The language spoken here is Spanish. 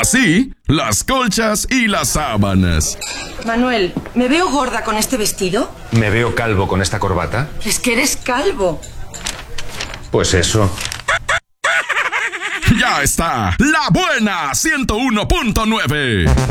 sí, las colchas y las sábanas. Manuel, ¿me veo gorda con este vestido? ¿Me veo calvo con esta corbata? Es que eres calvo. Pues eso. Ya está, La Buena 101.9.